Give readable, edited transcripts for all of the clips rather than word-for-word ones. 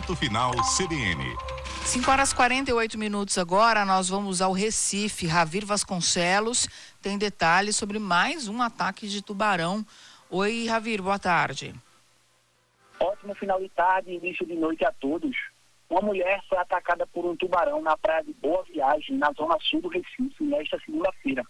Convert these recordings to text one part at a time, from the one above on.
Ponto Final CBN. 5h48 agora, nós vamos ao Recife. Ravir Vasconcelos tem detalhes sobre mais um ataque de tubarão. Oi, Ravir, boa tarde. Ótimo final de tarde e início de noite a todos. Uma mulher foi atacada por um tubarão na praia de Boa Viagem, na zona sul do Recife, nesta segunda-feira.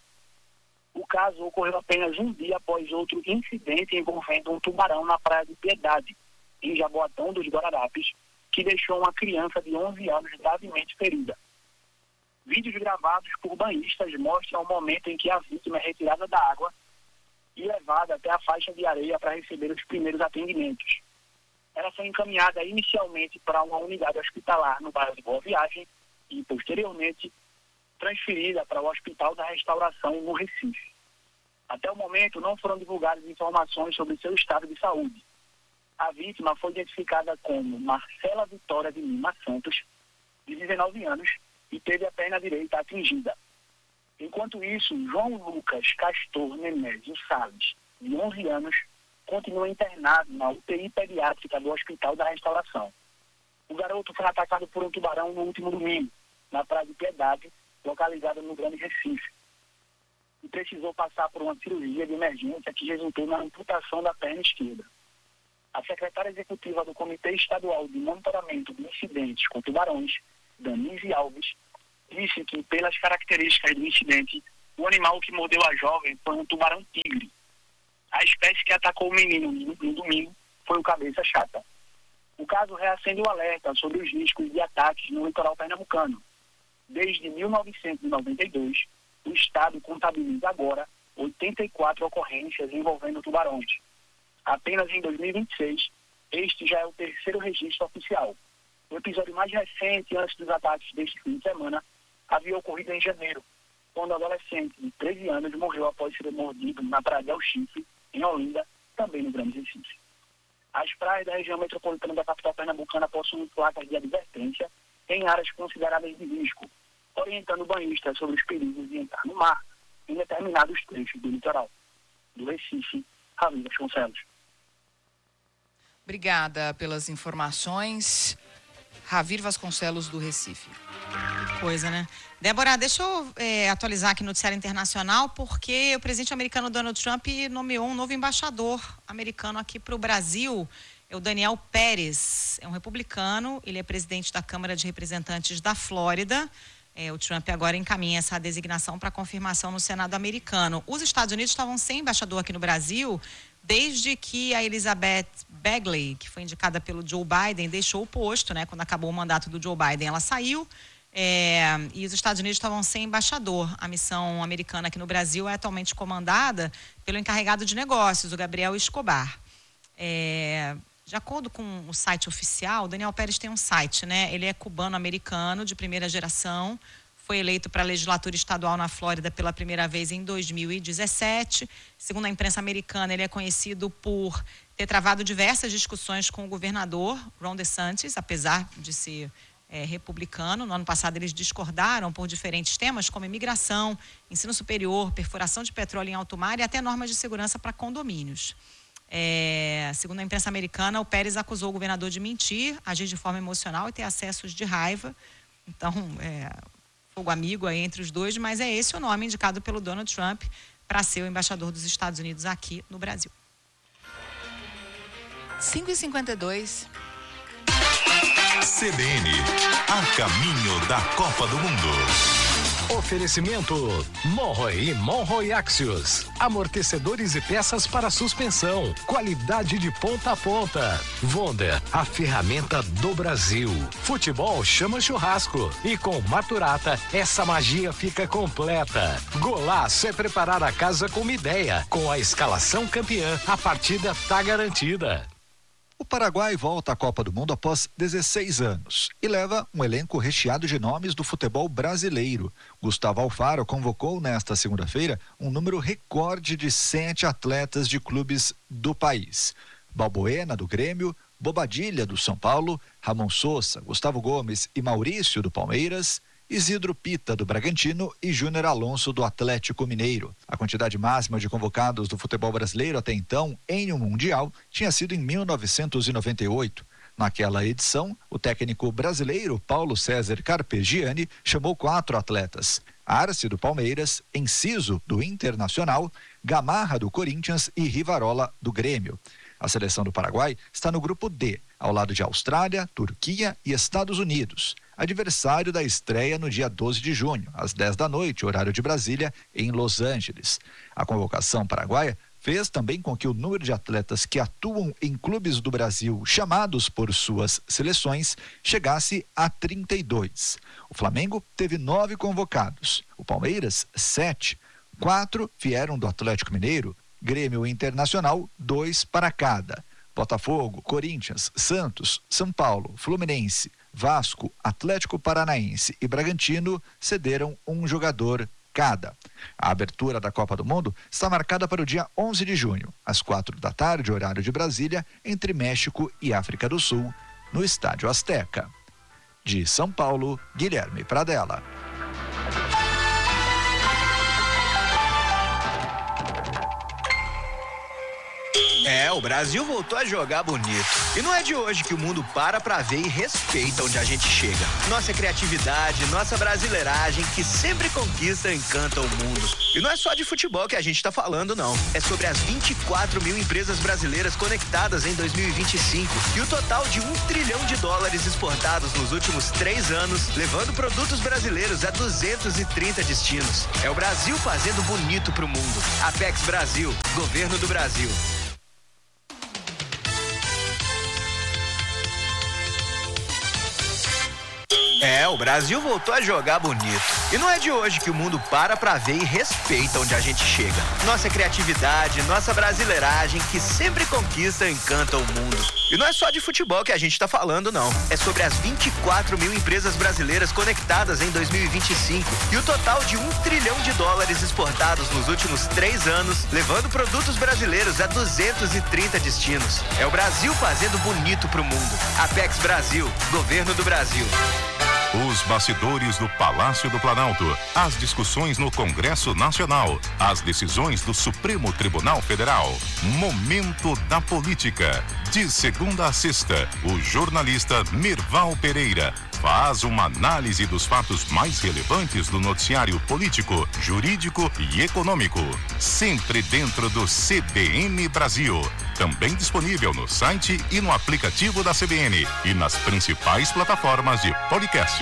O caso ocorreu apenas um dia após outro incidente envolvendo um tubarão na praia de Piedade, em Jaboatão dos Guararapes, que deixou uma criança de 11 anos gravemente ferida. Vídeos gravados por banhistas mostram o momento em que a vítima é retirada da água e levada até a faixa de areia para receber os primeiros atendimentos. Ela foi encaminhada inicialmente para uma unidade hospitalar no bairro de Boa Viagem e, posteriormente, transferida para o Hospital da Restauração no Recife. Até o momento, não foram divulgadas informações sobre seu estado de saúde. A vítima foi identificada como Marcela Vitória de Lima Santos, de 19 anos, e teve a perna direita atingida. Enquanto isso, João Lucas Castor Nemésio Salles, de 11 anos, continua internado na UTI pediátrica do Hospital da Restauração. O garoto foi atacado por um tubarão no último domingo, na Praia de Piedade, localizada no Grande Recife, e precisou passar por uma cirurgia de emergência que resultou na amputação da perna esquerda. A secretária executiva do Comitê Estadual de Monitoramento de Incidentes com Tubarões, Danise Alves, disse que, pelas características do incidente, o animal que mordeu a jovem foi um tubarão-tigre. A espécie que atacou o menino no domingo foi o cabeça-chata. O caso reacende o alerta sobre os riscos de ataques no litoral pernambucano. Desde 1992, o Estado contabiliza agora 84 ocorrências envolvendo tubarões. Apenas em 2026, este já é o terceiro registro oficial. O episódio mais recente, antes dos ataques deste fim de semana, havia ocorrido em janeiro, quando um adolescente de 13 anos morreu após ser mordido na praia de El Chifre, em Olinda, também no Grande Recife. As praias da região metropolitana da capital pernambucana possuem placas de advertência em áreas consideradas de risco, orientando banhistas sobre os perigos de entrar no mar em determinados trechos do litoral. Do Recife, Ravir Vasconcelos. Obrigada pelas informações. Ravir Vasconcelos, do Recife. Coisa, né? Débora, deixa eu atualizar aqui no noticiário internacional, porque o presidente americano Donald Trump nomeou um novo embaixador americano aqui para o Brasil. É o Daniel Pérez, é um republicano, ele é presidente da Câmara de Representantes da Flórida. O Trump agora encaminha essa designação para confirmação no Senado americano. Os Estados Unidos estavam sem embaixador aqui no Brasil desde que a Elizabeth Bagley, que foi indicada pelo Joe Biden, deixou o posto, né? Quando acabou o mandato do Joe Biden, ela saiu. E os Estados Unidos estavam sem embaixador. A missão americana aqui no Brasil é atualmente comandada pelo encarregado de negócios, o Gabriel Escobar. De acordo com o site oficial, o Daniel Pérez tem um site, né? Ele é cubano-americano de primeira geração, foi eleito para a legislatura estadual na Flórida pela primeira vez em 2017. Segundo a imprensa americana, ele é conhecido por ter travado diversas discussões com o governador Ron DeSantis, apesar de ser republicano. No ano passado eles discordaram por diferentes temas, como imigração, ensino superior, perfuração de petróleo em alto mar e até normas de segurança para condomínios. Segundo a imprensa americana, o Pérez acusou o governador de mentir, agir de forma emocional e ter acessos de raiva. Então, fogo amigo aí entre os dois, mas é esse o nome indicado pelo Donald Trump para ser o embaixador dos Estados Unidos aqui no Brasil. 5h52. CBN, a caminho da Copa do Mundo. Oferecimento Monroe e Monroe Axios. Amortecedores e peças para suspensão. Qualidade de ponta a ponta. Wonder, a ferramenta do Brasil. Futebol chama churrasco. E com Maturata, essa magia fica completa. Golaço é preparar a casa com uma ideia. Com a escalação campeã, a partida tá garantida. O Paraguai volta à Copa do Mundo após 16 anos e leva um elenco recheado de nomes do futebol brasileiro. Gustavo Alfaro convocou nesta segunda-feira um número recorde de 7 atletas de clubes do país. Balbuena, do Grêmio, Bobadilha, do São Paulo, Ramon Sousa, Gustavo Gomes e Maurício, do Palmeiras, Isidro Pita, do Bragantino e Júnior Alonso, do Atlético Mineiro. A quantidade máxima de convocados do futebol brasileiro até então, em um Mundial, tinha sido em 1998. Naquela edição, o técnico brasileiro Paulo César Carpegiani chamou 4 atletas: Arce, do Palmeiras, Enciso, do Internacional, Gamarra, do Corinthians e Rivarola, do Grêmio. A seleção do Paraguai está no grupo D, ao lado de Austrália, Turquia e Estados Unidos. Adversário da estreia no dia 12 de junho, às 10 da noite, horário de Brasília, em Los Angeles. A convocação paraguaia fez também com que o número de atletas que atuam em clubes do Brasil chamados por suas seleções chegasse a 32. O Flamengo teve 9 convocados, o Palmeiras 7, 4 vieram do Atlético Mineiro, Grêmio e Internacional 2 para cada. Botafogo, Corinthians, Santos, São Paulo, Fluminense, Vasco, Atlético Paranaense e Bragantino cederam um jogador cada. A abertura da Copa do Mundo está marcada para o dia 11 de junho, às 4 da tarde, horário de Brasília, entre México e África do Sul, no Estádio Azteca. De São Paulo, Guilherme Pradella. O Brasil voltou a jogar bonito. E não é de hoje que o mundo para pra ver e respeita onde a gente chega. Nossa criatividade, nossa brasileiragem, que sempre conquista e encanta o mundo. E não é só de futebol que a gente tá falando, não. É sobre as 24 mil empresas brasileiras conectadas em 2025 e o total de $1 trilhão exportados nos últimos 3 anos, levando produtos brasileiros a 230 destinos. É o Brasil fazendo bonito pro mundo. Apex Brasil, Governo do Brasil. O Brasil voltou a jogar bonito. E não é de hoje que o mundo para pra ver e respeita onde a gente chega. Nossa criatividade, nossa brasileiragem, que sempre conquista e encanta o mundo. E não é só de futebol que a gente tá falando, não. É sobre as 24 mil empresas brasileiras conectadas em 2025 e o total de $1 trilhão exportados nos últimos 3 anos, levando produtos brasileiros a 230 destinos. É o Brasil fazendo bonito pro mundo. Apex Brasil, Governo do Brasil. Os bastidores do Palácio do Planalto, as discussões no Congresso Nacional, as decisões do Supremo Tribunal Federal. Momento da Política. De segunda a sexta, o jornalista Mirval Pereira faz uma análise dos fatos mais relevantes do noticiário político, jurídico e econômico. Sempre dentro do CBN Brasil. Também disponível no site e no aplicativo da CBN e nas principais plataformas de podcasts.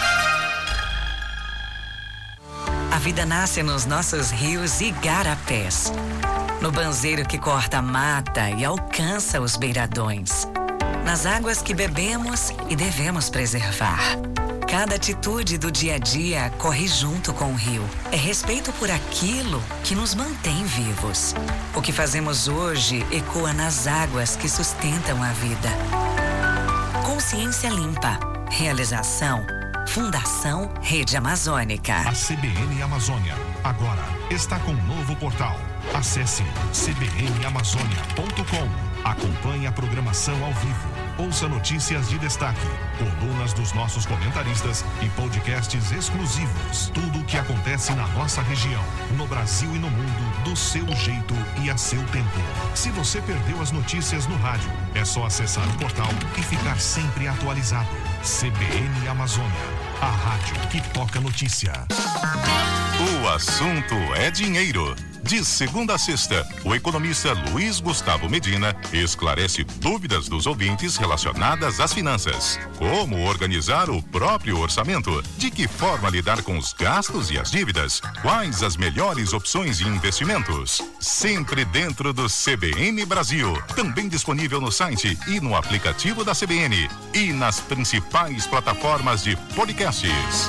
A vida nasce nos nossos rios e igarapés. No banzeiro que corta a mata e alcança os beiradões. Nas águas que bebemos e devemos preservar. Cada atitude do dia a dia corre junto com o rio. É respeito por aquilo que nos mantém vivos. O que fazemos hoje ecoa nas águas que sustentam a vida. Consciência Limpa. Realização Fundação Rede Amazônica. A CBN Amazônia agora está com um novo portal. Acesse cbnamazônia.com. Acompanhe a programação ao vivo. Ouça notícias de destaque, colunas dos nossos comentaristas e podcasts exclusivos. Tudo o que acontece na nossa região, no Brasil e no mundo, do seu jeito e a seu tempo. Se você perdeu as notícias no rádio, é só acessar o portal e ficar sempre atualizado. CBN Amazônia, a rádio que toca notícia. O assunto é dinheiro. De segunda a sexta, o economista Luiz Gustavo Medina esclarece dúvidas dos ouvintes relacionadas às finanças. Como organizar o próprio orçamento? De que forma lidar com os gastos e as dívidas? Quais as melhores opções de investimentos? Sempre dentro do CBN Brasil. Também disponível no site e no aplicativo da CBN. E nas principais plataformas de podcasts.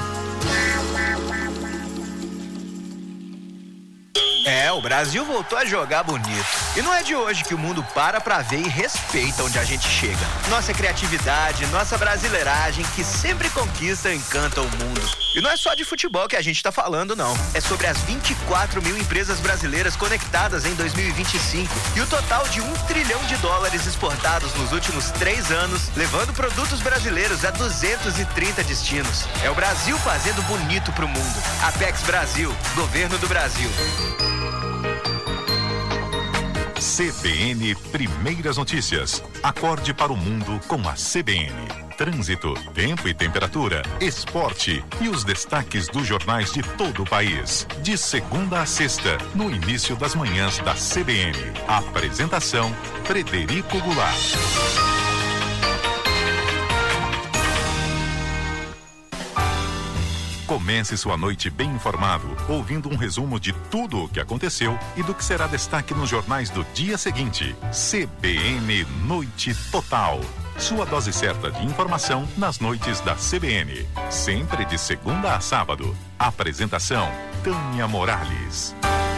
O Brasil voltou a jogar bonito. E não é de hoje que o mundo para pra ver e respeita onde a gente chega. Nossa criatividade, nossa brasileiragem, que sempre conquista e encanta o mundo. E não é só de futebol que a gente tá falando, não. É sobre as 24 mil empresas brasileiras conectadas em 2025 e o total de $1 trilhão exportados nos últimos 3 anos, levando produtos brasileiros a 230 destinos. É o Brasil fazendo bonito pro mundo. Apex Brasil, Governo do Brasil. CBN Primeiras Notícias. Acorde para o mundo com a CBN. Trânsito, tempo e temperatura, esporte e os destaques dos jornais de todo o país. De segunda a sexta, no início das manhãs da CBN. Apresentação, Frederico Goulart. Comece sua noite bem informado, ouvindo um resumo de tudo o que aconteceu e do que será destaque nos jornais do dia seguinte. CBN Noite Total. Sua dose certa de informação nas noites da CBN. Sempre de segunda a sábado. Apresentação, Tânia Morales.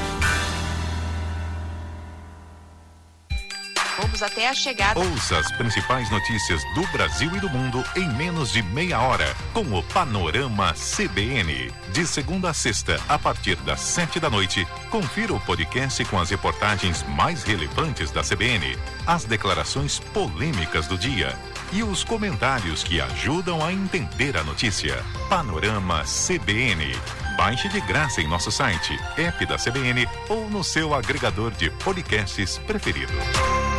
Vamos até a chegada. Ouça as principais notícias do Brasil e do mundo em menos de meia hora, com o Panorama CBN. De segunda a sexta, a partir das 7 da noite, confira o podcast com as reportagens mais relevantes da CBN, as declarações polêmicas do dia e os comentários que ajudam a entender a notícia. Panorama CBN. Baixe de graça em nosso site, app da CBN ou no seu agregador de podcasts preferido.